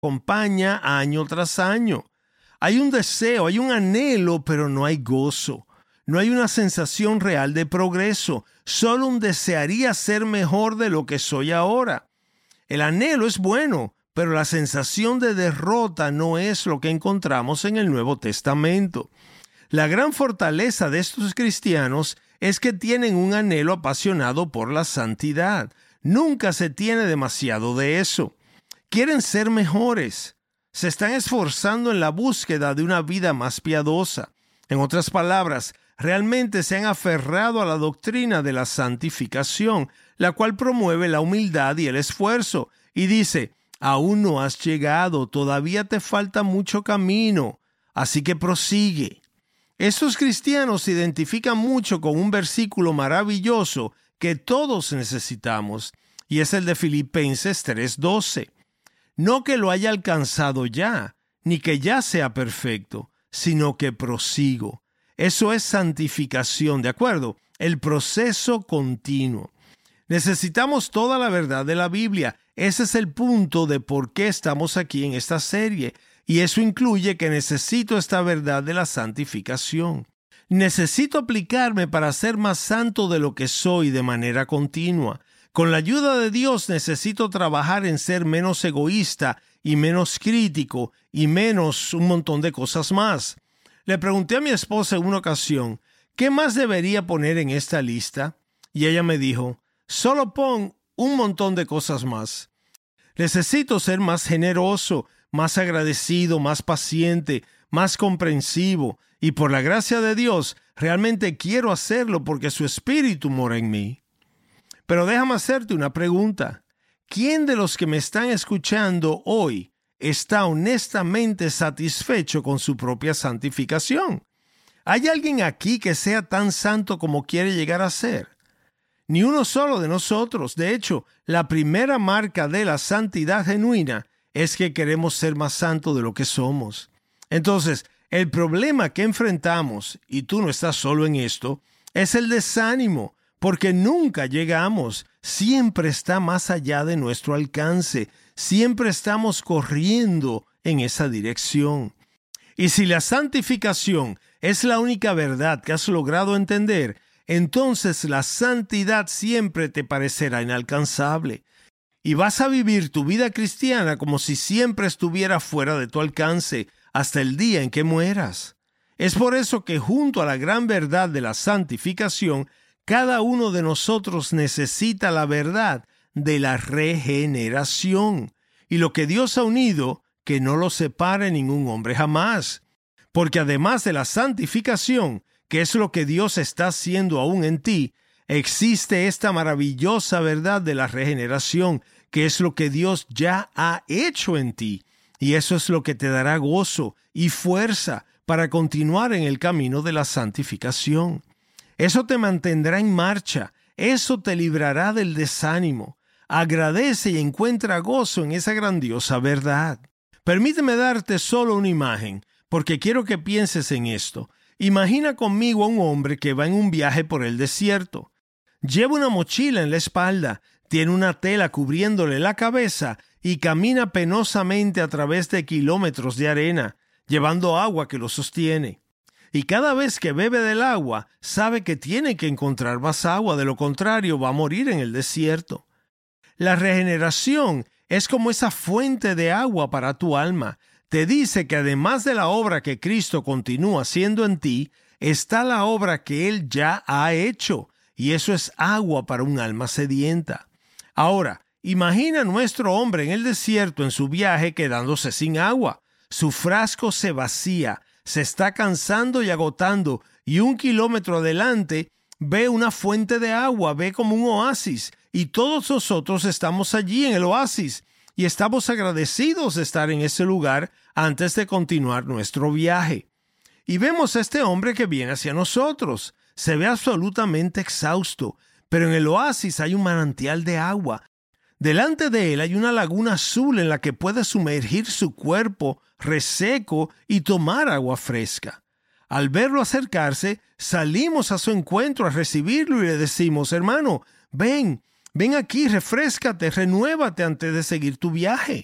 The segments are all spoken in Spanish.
acompaña año tras año. Hay un deseo, hay un anhelo, pero no hay gozo. No hay una sensación real de progreso. Solo un desearía ser mejor de lo que soy ahora. El anhelo es bueno, pero la sensación de derrota no es lo que encontramos en el Nuevo Testamento. La gran fortaleza de estos cristianos es que tienen un anhelo apasionado por la santidad. Nunca se tiene demasiado de eso. Quieren ser mejores. Se están esforzando en la búsqueda de una vida más piadosa. En otras palabras, realmente se han aferrado a la doctrina de la santificación, la cual promueve la humildad y el esfuerzo, y dice: aún no has llegado, todavía te falta mucho camino, así que prosigue. Estos cristianos se identifican mucho con un versículo maravilloso que todos necesitamos, y es el de Filipenses 3:12. No que lo haya alcanzado ya, ni que ya sea perfecto, sino que prosigo. Eso es santificación, ¿de acuerdo? El proceso continuo. Necesitamos toda la verdad de la Biblia. Ese es el punto de por qué estamos aquí en esta serie. Y eso incluye que necesito esta verdad de la santificación. Necesito aplicarme para ser más santo de lo que soy de manera continua. Con la ayuda de Dios necesito trabajar en ser menos egoísta y menos crítico y menos un montón de cosas más. Le pregunté a mi esposa en una ocasión, ¿qué más debería poner en esta lista? Y ella me dijo, solo pon un montón de cosas más. Necesito ser más generoso, más agradecido, más paciente, más comprensivo. Y por la gracia de Dios, realmente quiero hacerlo porque su Espíritu mora en mí. Pero déjame hacerte una pregunta. ¿Quién de los que me están escuchando hoy está honestamente satisfecho con su propia santificación? ¿Hay alguien aquí que sea tan santo como quiere llegar a ser? Ni uno solo de nosotros. De hecho, la primera marca de la santidad genuina es que queremos ser más santos de lo que somos. Entonces, el problema que enfrentamos, y tú no estás solo en esto, es el desánimo, porque nunca llegamos. Siempre está más allá de nuestro alcance. Siempre estamos corriendo en esa dirección. Y si la santificación es la única verdad que has logrado entender, entonces la santidad siempre te parecerá inalcanzable. Y vas a vivir tu vida cristiana como si siempre estuviera fuera de tu alcance hasta el día en que mueras. Es por eso que junto a la gran verdad de la santificación, cada uno de nosotros necesita la verdad de la regeneración. Y lo que Dios ha unido, que no lo separe ningún hombre jamás. Porque además de la santificación, que es lo que Dios está haciendo aún en ti, existe esta maravillosa verdad de la regeneración, que es lo que Dios ya ha hecho en ti. Y eso es lo que te dará gozo y fuerza para continuar en el camino de la santificación. Eso te mantendrá en marcha, eso te librará del desánimo. Agradece y encuentra gozo en esa grandiosa verdad. Permíteme darte solo una imagen, porque quiero que pienses en esto. Imagina conmigo a un hombre que va en un viaje por el desierto. Lleva una mochila en la espalda, tiene una tela cubriéndole la cabeza y camina penosamente a través de kilómetros de arena, llevando agua que lo sostiene. Y cada vez que bebe del agua, sabe que tiene que encontrar más agua, de lo contrario va a morir en el desierto. La regeneración es como esa fuente de agua para tu alma. Te dice que además de la obra que Cristo continúa haciendo en ti, está la obra que Él ya ha hecho, y eso es agua para un alma sedienta. Ahora, imagina a nuestro hombre en el desierto en su viaje quedándose sin agua. Su frasco se vacía, se está cansando y agotando, y 1 kilómetro adelante ve una fuente de agua, ve como un oasis, y todos nosotros estamos allí en el oasis, y estamos agradecidos de estar en ese lugar antes de continuar nuestro viaje. Y vemos a este hombre que viene hacia nosotros. Se ve absolutamente exhausto, pero en el oasis hay un manantial de agua. Delante de él hay una laguna azul en la que puede sumergir su cuerpo reseco y tomar agua fresca. Al verlo acercarse, salimos a su encuentro a recibirlo y le decimos, hermano, ven aquí, refréscate, renuévate antes de seguir tu viaje.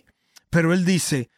Pero él dice,